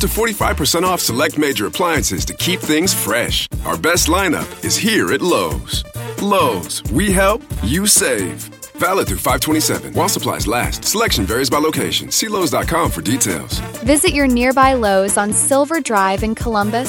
to 45% off select major appliances to keep things fresh. Our best lineup is here at Lowe's. Lowe's, we help, you save. Valid through 5/27 while supplies last. Selection varies by location. See Lowe's.com for details. Visit your nearby Lowe's on Silver Drive in Columbus